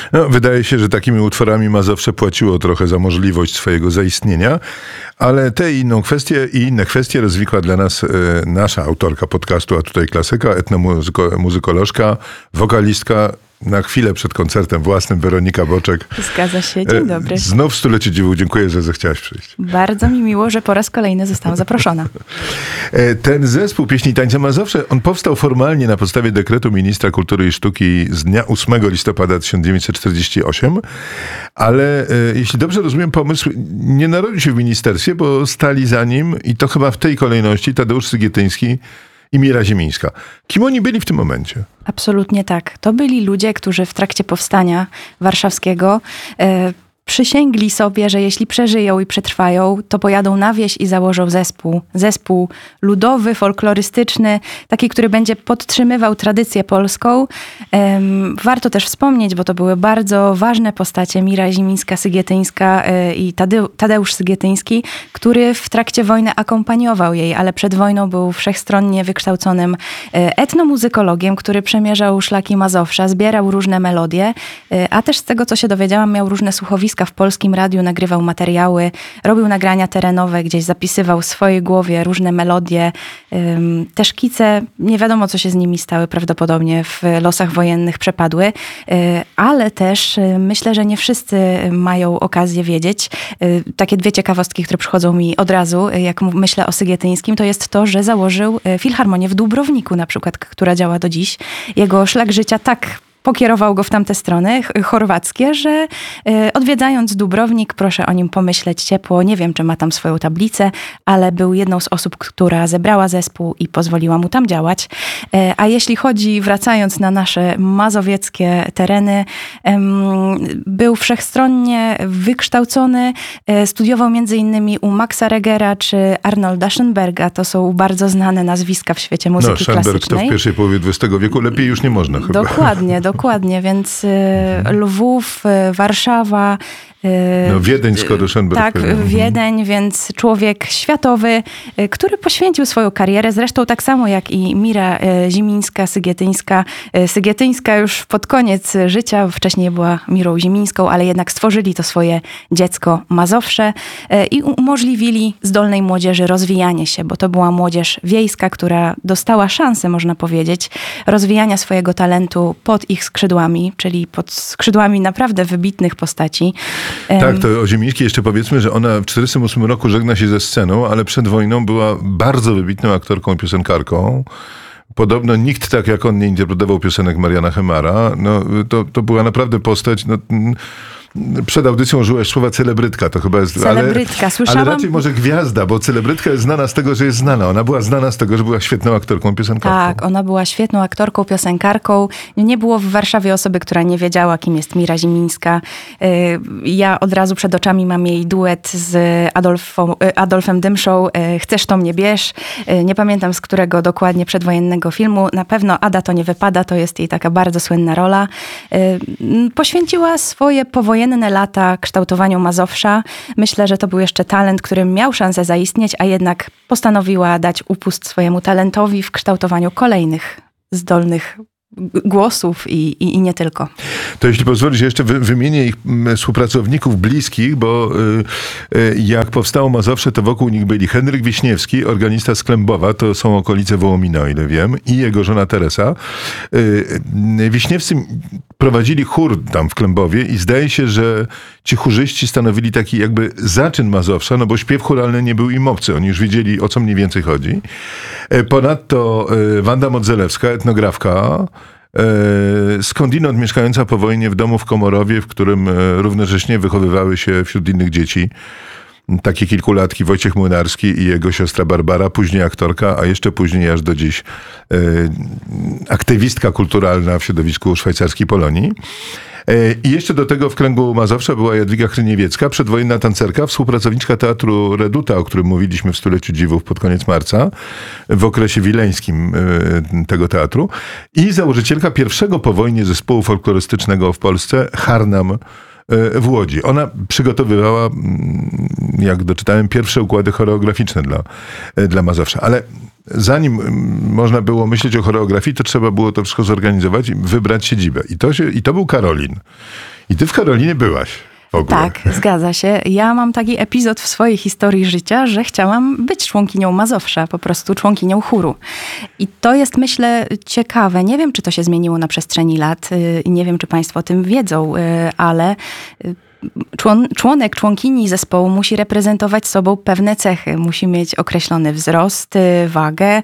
No, wydaje się, że takimi utworami Mazowsze płaciło trochę za możliwość swojego zaistnienia, ale te i inne kwestie rozwikła dla nas nasza autorka podcastu, a tutaj klasyka, etnomuzykolożka, wokalistka, na chwilę przed koncertem własnym, Weronika Boczek. Zgadza się, dzień dobry. Znów w Stuleciu Dziwów, dziękuję, że zechciałaś przyjść. Bardzo mi miło, że po raz kolejny zostałam zaproszona. Ten zespół Pieśni i Tańce Mazowsze, on powstał formalnie na podstawie dekretu ministra kultury i sztuki z dnia 8 listopada 1948, ale jeśli dobrze rozumiem, pomysł nie narodził się w ministerstwie, bo stali za nim, i to chyba w tej kolejności, Tadeusz Sygietyński i Mira Ziemińska. Kim oni byli w tym momencie? Absolutnie tak. To byli ludzie, którzy w trakcie powstania warszawskiego przysięgli sobie, że jeśli przeżyją i przetrwają, to pojadą na wieś i założą zespół. Zespół ludowy, folklorystyczny, taki, który będzie podtrzymywał tradycję polską. Warto też wspomnieć, bo to były bardzo ważne postacie, Mira Ziemińska-Sygietyńska i Tadeusz Sygietyński, który w trakcie wojny akompaniował jej, ale przed wojną był wszechstronnie wykształconym etnomuzykologiem, który przemierzał szlaki Mazowsza, zbierał różne melodie, a też z tego, co się dowiedziałam, miał różne słuchowiska w polskim radiu, nagrywał materiały, robił nagrania terenowe, gdzieś zapisywał w swojej głowie różne melodie. Te szkice, nie wiadomo, co się z nimi stały, prawdopodobnie w losach wojennych przepadły, ale też myślę, że nie wszyscy mają okazję wiedzieć. Takie dwie ciekawostki, które przychodzą mi od razu, jak myślę o Sygietyńskim, to jest to, że założył Filharmonię w Dubrowniku na przykład, która działa do dziś. Jego szlak życia tak pokierował go w tamte strony chorwackie, że odwiedzając Dubrownik, proszę o nim pomyśleć ciepło. Nie wiem, czy ma tam swoją tablicę, ale był jedną z osób, która zebrała zespół i pozwoliła mu tam działać. A jeśli chodzi, wracając na nasze mazowieckie tereny, był wszechstronnie wykształcony. Studiował między innymi u Maxa Regera czy Arnolda Schönberga. To są bardzo znane nazwiska w świecie muzyki klasycznej. Schönberg to w pierwszej połowie XX wieku, lepiej już nie można chyba. Dokładnie, więc Lwów, Warszawa. Wiedeń, skoro Schönberg. Tak, Wiedeń, więc człowiek światowy, który poświęcił swoją karierę, zresztą tak samo jak i Mira Ziemińska-Sygietyńska. Sygietyńska już pod koniec życia, wcześniej była Mirą Ziemińską, ale jednak stworzyli to swoje dziecko Mazowsze i umożliwili zdolnej młodzieży rozwijanie się, bo to była młodzież wiejska, która dostała szansę, można powiedzieć, rozwijania swojego talentu pod ich skrzydłami, czyli pod skrzydłami naprawdę wybitnych postaci. Tak, to o Ziemińskiej jeszcze powiedzmy, że ona w 1948 roku żegna się ze sceną, ale przed wojną była bardzo wybitną aktorką i piosenkarką. Podobno nikt tak jak on nie interpretował piosenek Mariana Hemara. To była naprawdę postać. Przed audycją użyłeś słowa celebrytka, to chyba jest... Celebrytka, słyszałam... Ale raczej może gwiazda, bo celebrytka jest znana z tego, że jest znana. Ona była znana z tego, że była świetną aktorką, piosenkarką. Tak, ona była świetną aktorką, piosenkarką. Nie było w Warszawie osoby, która nie wiedziała, kim jest Mira Ziemińska. Ja od razu przed oczami mam jej duet z Adolfem Dymszą, Chcesz to mnie bierz. Nie pamiętam, z którego dokładnie przedwojennego filmu. Na pewno Ada to nie wypada, to jest jej taka bardzo słynna rola. Poświęciła swoje powojenne lata kształtowaniu Mazowsza. Myślę, że to był jeszcze talent, który miał szansę zaistnieć, a jednak postanowiła dać upust swojemu talentowi w kształtowaniu kolejnych zdolnych głosów i nie tylko. To jeśli pozwolisz, jeszcze wymienię ich współpracowników bliskich, bo jak powstało Mazowsze, to wokół nich byli Henryk Wiśniewski, organista z Klembowa, to są okolice Wołomina, o ile wiem, i jego żona Teresa. Wiśniewscy prowadzili chór tam w Klembowie i zdaje się, że ci chórzyści stanowili taki jakby zaczyn Mazowsza, no bo śpiew chóralny nie był im obcy. Oni już wiedzieli, o co mniej więcej chodzi. Ponadto Wanda Modzelewska, etnografka, skądinąd mieszkająca po wojnie w domu w Komorowie, w którym równocześnie wychowywały się wśród innych dzieci takie kilkulatki Wojciech Młynarski i jego siostra Barbara, później aktorka, a jeszcze później aż do dziś aktywistka kulturalna w środowisku szwajcarskiej Polonii. I jeszcze do tego w kręgu Mazowsza była Jadwiga Hryniewiecka, przedwojenna tancerka, współpracowniczka Teatru Reduta, o którym mówiliśmy w Stuleciu Dziwów pod koniec marca, w okresie wileńskim tego teatru, i założycielka pierwszego po wojnie zespołu folklorystycznego w Polsce, Harnam w Łodzi. Ona przygotowywała, jak doczytałem, pierwsze układy choreograficzne dla Mazowsza. Ale zanim można było myśleć o choreografii, to trzeba było to wszystko zorganizować i wybrać siedzibę. I to był Karolin. I ty w Karolinie byłaś w ogóle. Tak, zgadza się. Ja mam taki epizod w swojej historii życia, że chciałam być członkinią Mazowsza, po prostu członkinią chóru. I to jest, myślę, ciekawe. Nie wiem, czy to się zmieniło na przestrzeni lat i nie wiem, czy państwo o tym wiedzą, ale członek, członkini zespołu musi reprezentować sobą pewne cechy. Musi mieć określony wzrost, wagę,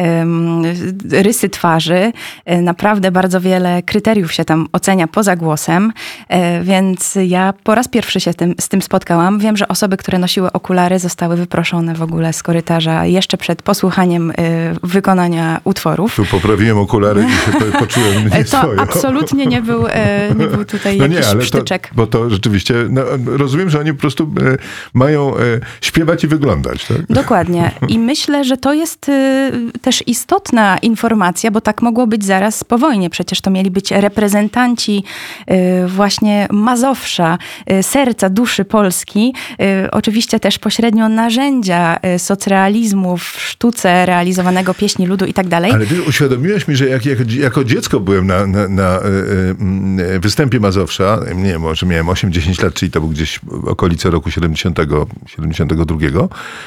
rysy twarzy. Naprawdę bardzo wiele kryteriów się tam ocenia poza głosem, więc ja po raz pierwszy się z tym spotkałam. Wiem, że osoby, które nosiły okulary, zostały wyproszone w ogóle z korytarza jeszcze przed posłuchaniem wykonania utworów. Tu poprawiłem okulary i się poczułem nieswojo. To absolutnie nie był tutaj jakiś psztyczek. Bo to rzeczywiście, rozumiem, że oni po prostu mają śpiewać i wyglądać. Tak? Dokładnie. I myślę, że to jest też istotna informacja, bo tak mogło być zaraz po wojnie. Przecież to mieli być reprezentanci właśnie Mazowsza, serca, duszy Polski. Oczywiście też pośrednio narzędzia socrealizmu w sztuce realizowanego pieśni ludu i tak dalej. Ale ty uświadomiłeś mi, że jako dziecko byłem na występie Mazowsza, nie wiem, może miałem 8-10 lat, czyli to był gdzieś okolice roku 72.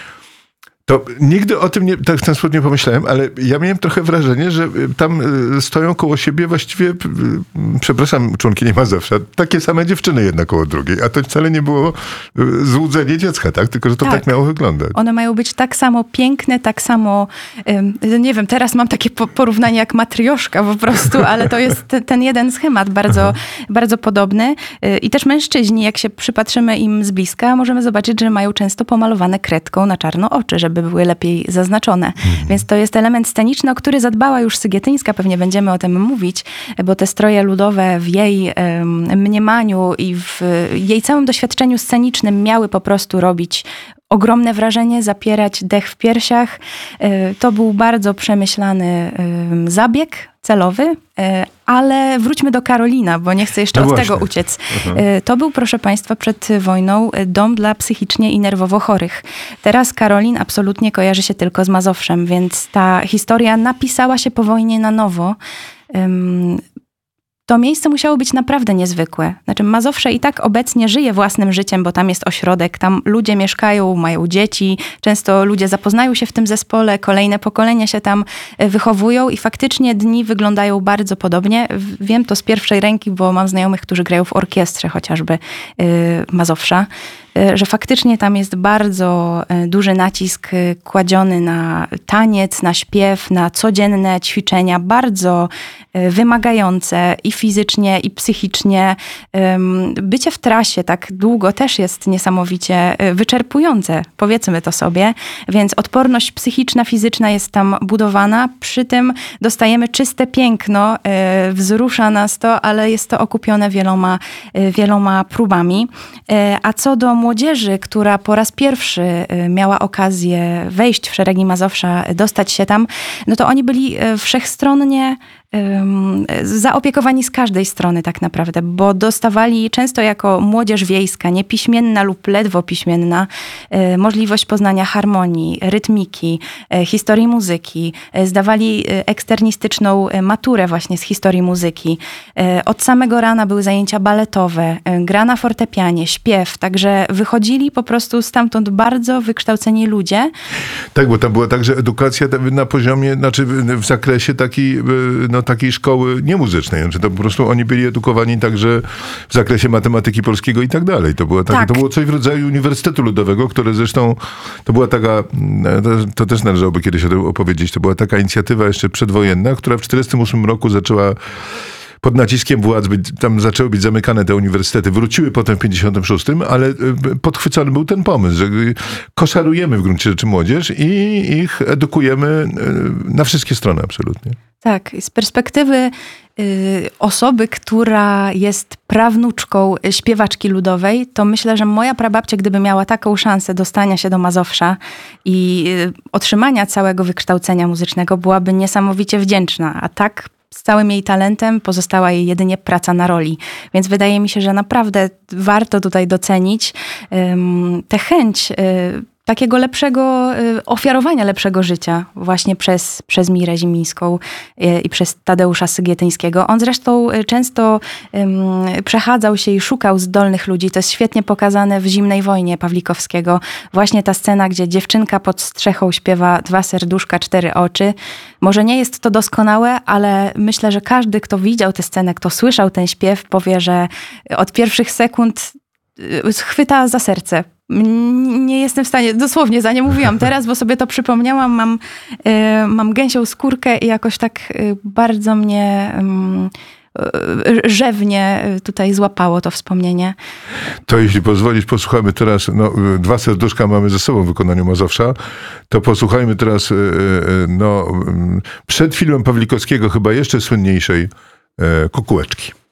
To nigdy o tym tak w ten sposób nie pomyślałem, ale ja miałem trochę wrażenie, że tam stoją koło siebie właściwie, przepraszam, członkinie Mazowsza, takie same dziewczyny jedna koło drugiej, a to wcale nie było złudzenie dziecka, tak? Tylko, że to tak miało wyglądać. One mają być tak samo piękne, tak samo, nie wiem, teraz mam takie porównanie jak matrioszka po prostu, ale to jest ten jeden schemat bardzo podobny. I też mężczyźni, jak się przypatrzymy im z bliska, możemy zobaczyć, że mają często pomalowane kredką na czarno oczy, żeby były lepiej zaznaczone. Więc to jest element sceniczny, o który zadbała już Sygietyńska, pewnie będziemy o tym mówić, bo te stroje ludowe w jej mniemaniu i w jej całym doświadczeniu scenicznym miały po prostu robić ogromne wrażenie, zapierać dech w piersiach. To był bardzo przemyślany zabieg celowy, ale wróćmy do Karolina, bo nie chcę jeszcze od tego uciec. To był, proszę państwa, przed wojną dom dla psychicznie i nerwowo chorych. Teraz Karolin absolutnie kojarzy się tylko z Mazowszem, więc ta historia napisała się po wojnie na nowo. To miejsce musiało być naprawdę niezwykłe. Znaczy Mazowsze i tak obecnie żyje własnym życiem, bo tam jest ośrodek, tam ludzie mieszkają, mają dzieci, często ludzie zapoznają się w tym zespole, kolejne pokolenia się tam wychowują i faktycznie dni wyglądają bardzo podobnie. Wiem to z pierwszej ręki, bo mam znajomych, którzy grają w orkiestrze chociażby Mazowsza, że faktycznie tam jest bardzo duży nacisk kładziony na taniec, na śpiew, na codzienne ćwiczenia, bardzo wymagające i fizycznie, i psychicznie. Bycie w trasie tak długo też jest niesamowicie wyczerpujące, powiedzmy to sobie, więc odporność psychiczna, fizyczna jest tam budowana, przy tym dostajemy czyste piękno, wzrusza nas to, ale jest to okupione wieloma próbami. A co do młodzieży, która po raz pierwszy miała okazję wejść w szeregi Mazowsza, dostać się tam, no to oni byli wszechstronnie zaopiekowani z każdej strony tak naprawdę, bo dostawali często jako młodzież wiejska, niepiśmienna lub ledwo piśmienna, możliwość poznania harmonii, rytmiki, historii muzyki. Zdawali eksternistyczną maturę właśnie z historii muzyki. Od samego rana były zajęcia baletowe, gra na fortepianie, śpiew, także wychodzili po prostu stamtąd bardzo wykształceni ludzie. Tak, bo tam była także edukacja na poziomie, znaczy w zakresie takiej szkoły niemuzycznej. Znaczy to po prostu oni byli edukowani także w zakresie matematyki polskiego i tak dalej. To było coś w rodzaju Uniwersytetu Ludowego, które zresztą, to była taka, to też należałoby kiedyś o tym opowiedzieć, to była taka inicjatywa jeszcze przedwojenna, która w 1948 roku zaczęła pod naciskiem władz tam zaczęły być zamykane te uniwersytety. Wróciły potem w 1956, ale podchwycony był ten pomysł, że koszarujemy w gruncie rzeczy młodzież i ich edukujemy na wszystkie strony absolutnie. Tak, z perspektywy osoby, która jest prawnuczką śpiewaczki ludowej, to myślę, że moja prababcia, gdyby miała taką szansę dostania się do Mazowsza i otrzymania całego wykształcenia muzycznego, byłaby niesamowicie wdzięczna. A tak z całym jej talentem pozostała jej jedynie praca na roli. Więc wydaje mi się, że naprawdę warto tutaj docenić tę chęć takiego lepszego, ofiarowania lepszego życia właśnie przez Mirę Zimińską i przez Tadeusza Sygietyńskiego. On zresztą często przechadzał się i szukał zdolnych ludzi. To jest świetnie pokazane w Zimnej wojnie Pawlikowskiego. Właśnie ta scena, gdzie dziewczynka pod strzechą śpiewa 2 serduszka, 4 oczy. Może nie jest to doskonałe, ale myślę, że każdy, kto widział tę scenę, kto słyszał ten śpiew, powie, że od pierwszych sekund chwyta za serce. Nie jestem w stanie, dosłownie za nie mówiłam teraz, bo sobie to przypomniałam, mam gęsią skórkę i jakoś tak bardzo mnie rzewnie tutaj złapało to wspomnienie. To jeśli pozwolisz, posłuchamy teraz, 2 serduszka mamy ze sobą w wykonaniu Mazowsza, to posłuchajmy teraz przed filmem Pawlikowskiego chyba jeszcze słynniejszej Kukułeczki.